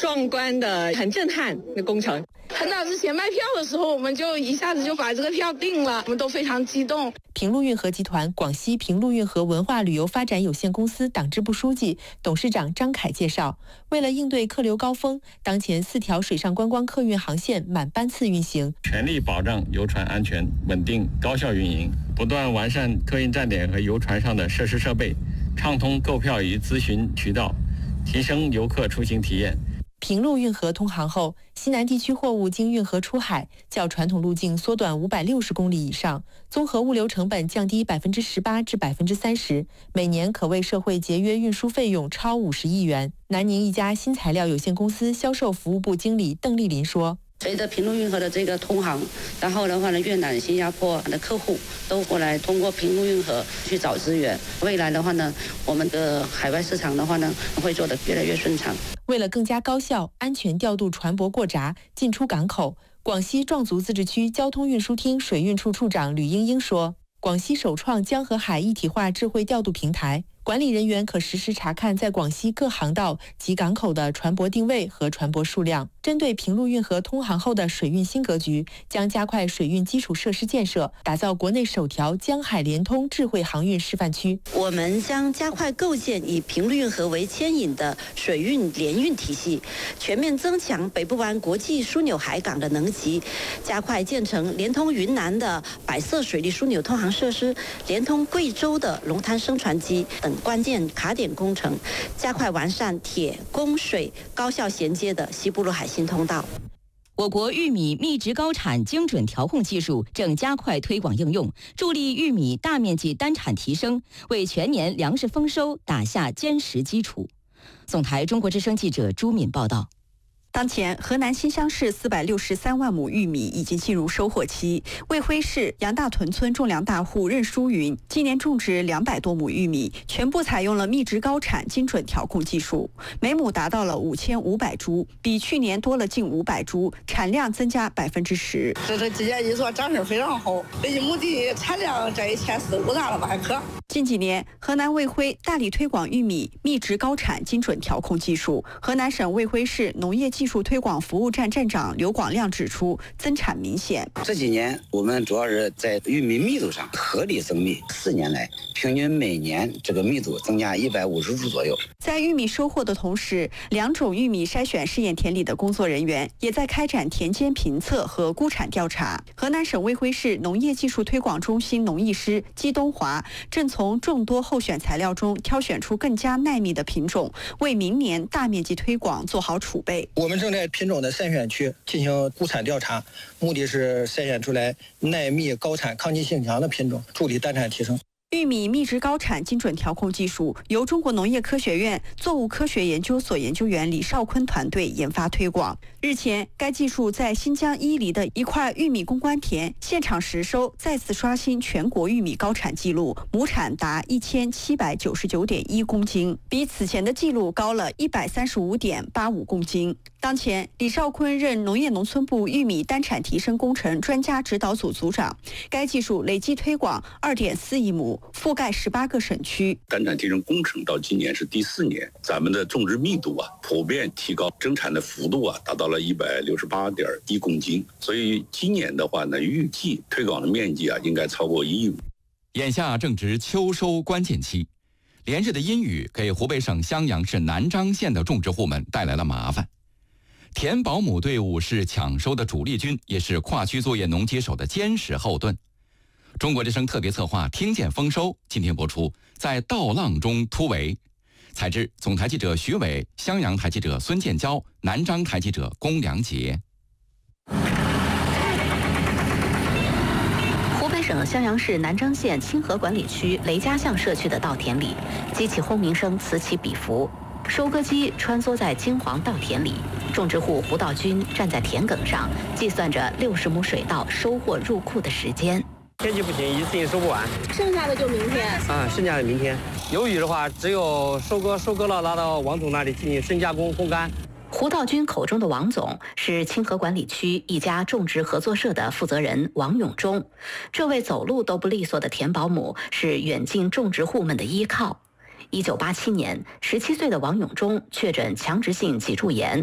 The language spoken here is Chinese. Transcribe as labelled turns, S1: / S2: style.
S1: 壮观的、很震撼的工程。
S2: 很早之前卖票的时候，我们就一下子就把这个票定了，我们都非常激动。
S3: 平陆运河集团广西平陆运河文化旅游发展有限公司党支部书记、董事长张凯介绍，为了应对客流高峰，当前4条水上观光客运航线满班次运行，
S4: 全力保障游船安全、稳定、高效运营，不断完善客运站点和游船上的设施设备，畅通购票与咨询渠道，提升游客出行体验。
S3: 平陆运河通航后，西南地区货物经运河出海，较传统路径缩短560公里以上，综合物流成本降低18%至30%，每年可为社会节约运输费用超50亿元。南宁一家新材料有限公司销售服务部经理邓丽林说。
S5: 随着平陆运河的这个通航，然后的话呢，越南、新加坡的客户都过来通过平陆运河去找资源。未来的话呢，我们的海外市场的话呢，会做得越来越顺畅。
S3: 为了更加高效、安全调度船舶过闸、进出港口，广西壮族自治区交通运输厅水运处处长吕英英说，广西首创江和海一体化智慧调度平台。管理人员可实时查看在广西各航道及港口的船舶定位和船舶数量。针对平陆运河通航后的水运新格局，将加快水运基础设施建设，打造国内首条江海联通智慧航运示范区。
S6: 我们将加快构建以平陆运河为牵引的水运联运体系，全面增强北部湾国际枢纽海港的能级，加快建成连通云南的百色水利枢纽通航设施，连通贵州的龙滩升船机等关键卡点工程，加快完善铁、供、水高效衔接的西部陆海新通道。
S7: 我国玉米密植高产精准调控技术正加快推广应用，助力玉米大面积单产提升，为全年粮食丰收打下坚实基础。总台中国之声记者朱敏报道。
S8: 当前，河南新乡市463万亩玉米已经进入收获期。卫辉市杨大屯村种粮大户任淑云今年种植200多亩玉米，全部采用了密植高产精准调控技术，每亩达到了5500株，比去年多了近500株，产量增加10%。
S2: 这季节一做长势非常好，这一亩地产量这1400-1500担了吧还可。
S8: 近几年，河南卫辉大力推广玉米密植高产精准调控技术。河南省卫辉市农业技术推广服务站站长刘广亮指出，增产明显。
S9: 这几年我们主要是在玉米密度上合理增密，4年来平均每年这个密度增加150株左右。
S8: 在玉米收获的同时，2种玉米筛选试验田里的工作人员也在开展田间评测和估产调查。河南省卫辉市农业技术推广中心农艺师姬东华正从众多候选材料中挑选出更加耐密的品种，为明年大面积推广做好储备。
S10: 我们正在品种的筛选区进行估产调查，目的是筛选出来耐密、高产、抗击性强的品种，助力单产提升。
S8: 玉米密植高产精准调控技术由中国农业科学院作物科学研究所研究员李少坤团队研发推广。日前，该技术在新疆伊犁的一块玉米攻关田现场实收，再次刷新全国玉米高产纪录，亩产达1799.1公斤，比此前的纪录高了135.85公斤。当前，李少坤任农业农村部玉米单产提升工程专家指导组组长。该技术累计推广2.4亿亩，覆盖18个省区。
S11: 单产提升工程到今年是第4年，咱们的种植密度普遍提高，增产的幅度达到了168.1公斤。所以今年的话呢，预计推广的面积应该超过1亿亩。
S12: 眼下正值秋收关键期，连日的阴雨给湖北省襄阳市南漳县的种植户们带来了麻烦。田保姆队伍是抢收的主力军，也是跨区作业农机手的坚实后盾。中国之声特别策划《听见丰收》今天播出，在稻浪中突围。采制总台记者徐伟，襄阳台记者孙建交，南漳台记者龚良杰。
S13: 湖北省襄阳市南漳县清河管理区雷家巷社区的稻田里，机器轰鸣声此起彼伏，收割机穿梭在金黄稻田里，种植户胡道军站在田埂上，计算着60亩水稻收获入库的时间。
S14: 天气不行，一次性收不完，
S13: 剩下的就明天。
S14: 剩下的明天。有雨的话，只有收割了，拿到王总那里进行深加工烘干。
S13: 胡道军口中的王总是清河管理区一家种植合作社的负责人王永忠。这位走路都不利索的田保姆是远近种植户们的依靠。1987年，17岁的王永忠确诊强直性脊柱炎。